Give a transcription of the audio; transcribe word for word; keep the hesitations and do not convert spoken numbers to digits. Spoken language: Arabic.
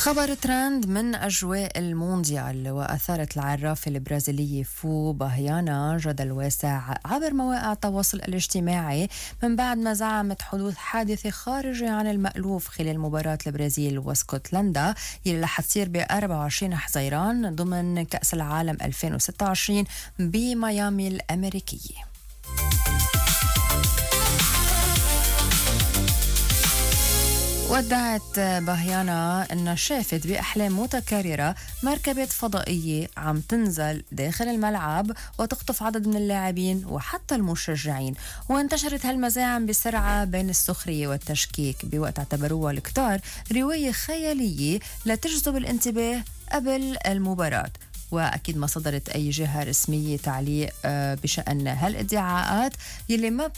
خبر ترند من أجواء المونديال، وأثارت العرافة البرازيلية فو باهيانا جدل واسع عبر مواقع التواصل الاجتماعي من بعد ما زعمت حدوث حادثة خارجة عن المألوف خلال مباراة البرازيل واسكتلندا يلي رح تصير ب أربعة وعشرين حزيران ضمن كأس العالم ألفين وستة وعشرين بميامي الأمريكية. ودعت باهيانا أنها شافت بأحلام متكررة مركبة فضائية عم تنزل داخل الملعب وتخطف عدد من اللاعبين وحتى المشجعين، وانتشرت هالمزاعم بسرعة بين السخرية والتشكيك بوقت اعتبروها الكتار رواية خيالية لتجذب الانتباه قبل المباراة. وأكيد ما صدرت أي جهة رسمية تعليق بشأن هالادعاءات يلي ما